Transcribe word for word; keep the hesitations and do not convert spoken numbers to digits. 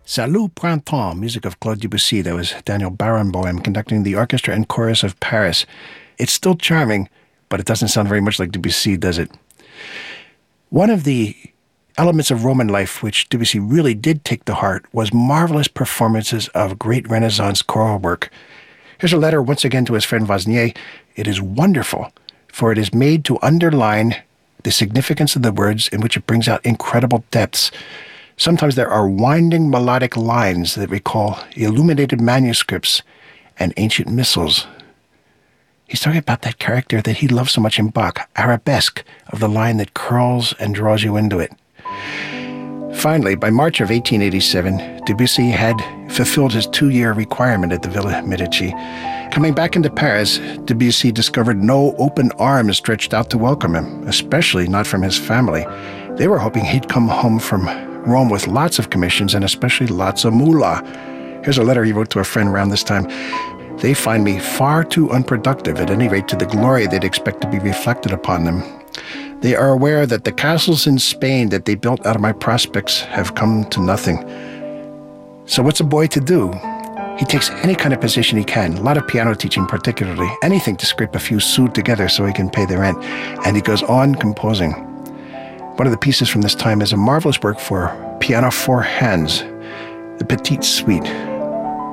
Salut Printemps, music of Claude Debussy. That was Daniel Barenboim conducting the orchestra and chorus of Paris. It's still charming, but it doesn't sound very much like Debussy, does it? One of the elements of Roman life which Debussy really did take to heart was marvelous performances of great Renaissance choral work. Here's a letter once again to his friend Wozniak. It is wonderful, for it is made to underline the significance of the words in which it brings out incredible depths. Sometimes there are winding melodic lines that recall illuminated manuscripts and ancient missals. He's talking about that character that he loves so much in Bach, arabesque, of the line that curls and draws you into it. Finally, by March of eighteen eighty-seven, Debussy had fulfilled his two-year requirement at the Villa Medici. Coming back into Paris, Debussy discovered no open arms stretched out to welcome him, especially not from his family. They were hoping he'd come home from Rome with lots of commissions and especially lots of moolah. Here's a letter he wrote to a friend around this time. They find me far too unproductive, at any rate to the glory they'd expect to be reflected upon them. They are aware that the castles in Spain that they built out of my prospects have come to nothing. So what's a boy to do? He takes any kind of position he can, a lot of piano teaching particularly, anything to scrape a few sous together so he can pay the rent, and he goes on composing. One of the pieces from this time is a marvelous work for piano four hands, the Petite Suite.